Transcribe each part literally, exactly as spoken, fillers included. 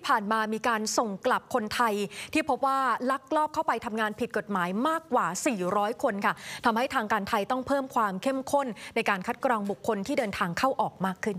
ผ่านมามีการส่งกลับคนไทยที่พบว่าลักลอบเข้าไปทำงานผิดกฎหมายมากกว่าสี่ร้อยคนค่ะทำให้ทางการไทยต้องเพิ่มความเข้มข้นในการคัดกรองบุคคลที่เดินทางเข้าออกมากขึ้น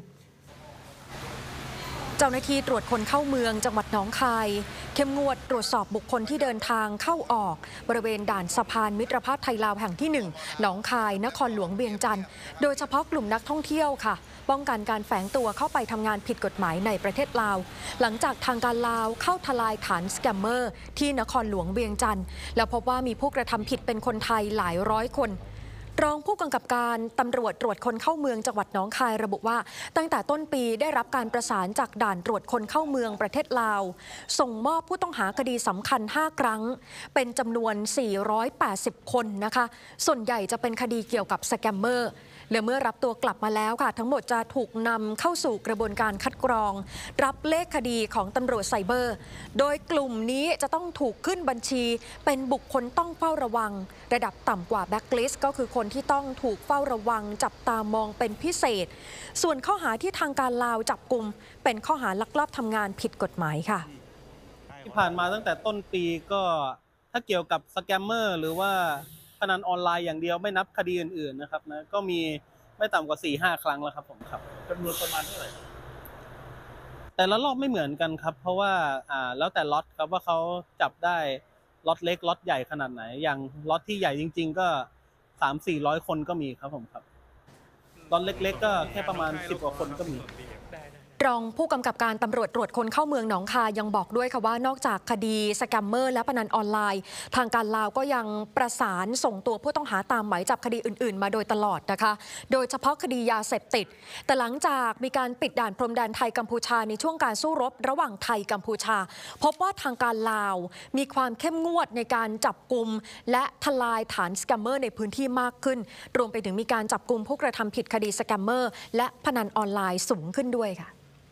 เจ้าหน้าที่ตรวจคนเข้าเมืองจังหวัดหนองคายเข้มงวดตรวจสอบบุคคลที่เดินทางเข้าออกบริเวณด่านสะพานมิตรภาพไทยลาวแห่งที่หนึ่งหนองคายนครหลวงเวียงจันทร์โดยเฉพาะกลุ่มนักท่องเที่ยวค่ะป้องกันการแฝงตัวเข้าไปทำงานผิดกฎหมายในประเทศลาวหลังจากทางการลาวเข้าทลายฐานสแกมเมอร์ที่นครหลวงเวียงจันทร์แล้วพบว่ามีผู้กระทำผิดเป็นคนไทยหลายร้อยคนรองผู้กำกับการตำรวจตรวจคนเข้าเมืองจังหวัดหนองคายระบุว่าตั้งแต่ต้นปีได้รับการประสานจากด่านตรวจคนเข้าเมืองประเทศลาวส่งมอบผู้ต้องหาคดีสำคัญห้าครั้งเป็นจำนวนสี่ร้อยแปดสิบคนนะคะส่วนใหญ่จะเป็นคดีเกี่ยวกับสแกมเมอร์และเมื่อรับตัวกลับมาแล้วค่ะทั้งหมดจะถูกนำเข้าสู่กระบวนการคัดกรองรับเลขคดีของตำรวจไซเบอร์โดยกลุ่มนี้จะต้องถูกขึ้นบัญชีเป็นบุคคลต้องเฝ้าระวังระดับต่ำกว่าแบ็คลิสต์ก็คือคนที่ต้องถูกเฝ้าระวังจับตามองเป็นพิเศษส่วนข้อหาที่ทางการลาวจับกุมเป็นข้อหาลักลอบทำงานผิดกฎหมายค่ะที่ผ่านมาตั้งแต่ต้นปีก็ถ้าเกี่ยวกับสแกมเมอร์หรือว่าพนันออนไลน์อย่างเดียวไม่นับคดีอื่นๆนะครับนะก็มีไม่ต่ำกว่า สี่ห้า ครั้งแล้วครับผมครับจำนวนประมาณเท่าไหร่แต่ละรอบไม่เหมือนกันครับเพราะว่าอ่าแล้วแต่ล็อตครับว่าเขาจับได้ล็อตเล็กล็อตใหญ่ขนาดไหนอย่างล็อตที่ใหญ่จริงๆก็ สามถึงสี่ร้อย คนก็มีครับผมครับล็อตเล็กๆก็แค่ประมาณสิบกว่าคนก็มีรองผู้กำกับการตำรวจตรวจคนเข้าเมืองหนองคายยังบอกด้วยค่ะว่านอกจากคดีสแกมเมอร์และพนันออนไลน์ทางการลาวก็ยังประสานส่งตัวผู้ต้องหาตามหมายจับคดีอื่นๆมาโดยตลอดนะคะโดยเฉพาะคดียาเสพติดแต่หลังจากมีการปิดด่านพรมแดนไทยกัมพูชาในช่วงการสู้รบระหว่างไทยกัมพูชาพบว่าทางการลาวมีความเข้มงวดในการจับกุมและทลายฐานสแกมเมอร์ในพื้นที่มากขึ้นรวมไปถึงมีการจับกุมผู้กระทำผิดคดีสแกมเมอร์และพนันออนไลน์สูงขึ้นด้วยค่ะ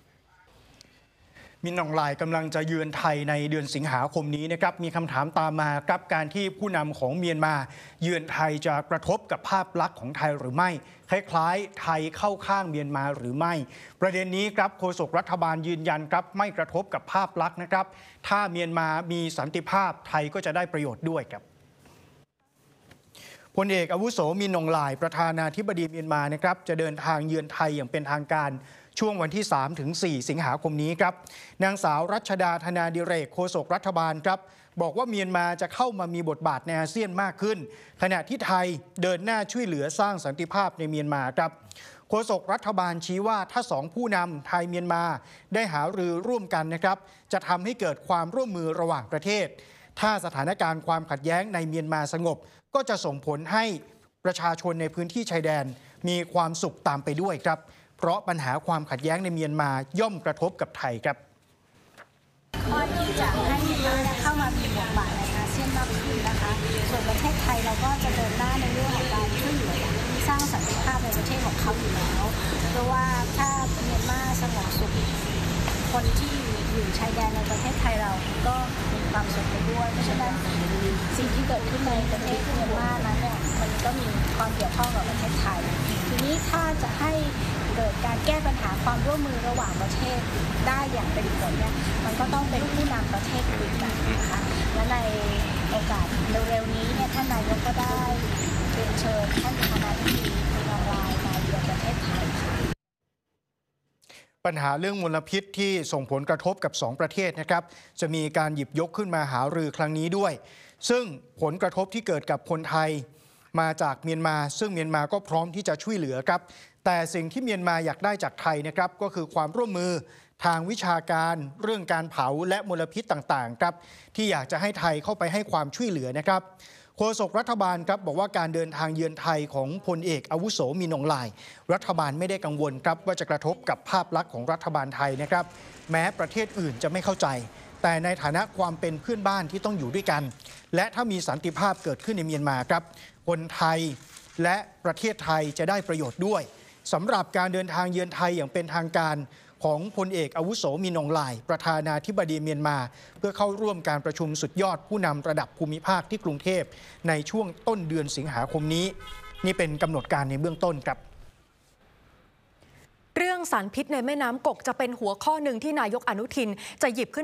มินออนไลน์กำลังจะเยือนไทยในเดือนสิงหาคมนี้นะครับมีคำถามตามมาครับการที่ผู้นำของเมียนมาเยือนไทยจะกระทบกับภาพลักษณ์ของไทยหรือไม่คล้ายๆไทยเข้าข้างเมียนมาหรือไม่ประเด็นนี้ครับโฆษกรัฐบาลยืนยันครับไม่กระทบกับภาพลักษณ์นะครับถ้าเมียนมามีสันติภาพไทยก็จะได้ประโยชน์ด้วยครับพลเอกอาวุโสมินออนไลน์ประธานาธิบดีเมียนมานะครับจะเดินทางเยือนไทยอย่างเป็นทางการช่วงวันที่ สามถึงสี่ สิงหาคมนี้ครับนางสาวรัชดาธนาดิเรกโฆษกรัฐบาลครับบอกว่าเมียนมาจะเข้ามามีบทบาทในอาเซียนมากขึ้นขณะที่ไทยเดินหน้าช่วยเหลือสร้างสันติภาพในเมียนมาครับโฆษกรัฐบาลชี้ว่าถ้าสองผู้นำไทยเมียนมาได้หารือร่วมกันนะครับจะทำให้เกิดความร่วมมือระหว่างประเทศถ้าสถานการณ์ความขัดแย้งในเมียนมาสงบก็จะส่งผลให้ประชาชนในพื้นที่ชายแดนมีความสุขตามไปด้วยครับเพราะปัญหาความขัดแย้งในเมียนมาย่อมกระทบกับไทยครับข้อที่จะให้เมียนมาเข้ามามีบทบาทในอาเซียนมากขึ้นนะคะส่วนประเทศไทยเราก็จะเดินหน้าในเรื่องของการช่วยเหลือสร้างสันติภาพในประเทศของเขาอยู่แล้วเพราะว่าถ้าเมียนมาสงบสุขคนที่อยู่ชายแดนในประเทศไทยเราก็มีความสุขไปด้วยเพราะฉะนั้นสิ่งที่เกิดขึ้นในประเทศเมียนมานั้นเนี่ยมันก็มีความเกี่ยวข้องกับประเทศไทยทีนี้ถ้าจะให้เกิดการแก้ปัญหาความร่วมมือระหว่างประเทศได้อย่างเป็นผลเนี่ยมันก็ต้องเป็นผู้นำประเทศคุยกันนะคะและในโอกาสเร็วๆนี้เนี่ยท่านนายกก็ได้เรียนเชิญท่านประธานาธิบดีมินออนไลน์มาเยือนประเทศไทยค่ะปัญหาเรื่องมลพิษที่ส่งผลกระทบกับสองประเทศนะครับจะมีการหยิบยกขึ้นมาหารือครั้งนี้ด้วยซึ่งผลกระทบที่เกิดกับคนไทยมาจากเมียนมาซึ่งเมียนมาก็พร้อมที่จะช่วยเหลือครับแต่สิ่งที่เมียนมาอยากได้จากไทยนะครับก็คือความร่วมมือทางวิชาการเรื่องการเผาและมลพิษต่างๆครับที่อยากจะให้ไทยเข้าไปให้ความช่วยเหลือนะครับโฆษกรัฐบาลครับบอกว่าการเดินทางเยือนไทยของพลเอกอาวุโสมินออนไลน์รัฐบาลไม่ได้กังวลครับว่าจะกระทบกับภาพลักษณ์ของรัฐบาลไทยนะครับแม้ประเทศอื่นจะไม่เข้าใจแต่ในฐานะความเป็นเพื่อนบ้านที่ต้องอยู่ด้วยกันและถ้ามีสันติภาพเกิดขึ้นในเมียนมาครับคนไทยและประเทศไทยจะได้ประโยชน์ด้วยสำหรับการเดินทางเยือนไทยอย่างเป็นทางการของพลเอกอาวุโสมินออนไลน์ประธานาธิบดีเมียนมาเพื่อเข้าร่วมการประชุมสุดยอดผู้นำระดับภูมิภาคที่กรุงเทพในช่วงต้นเดือนสิงหาคมนี้นี่เป็นกำหนดการในเบื้องต้นครับเรื่องสารพิษในแม่น้ำกกจะเป็นหัวข้อหนึ่งที่นายกอนุทินจะหยิบขึ้น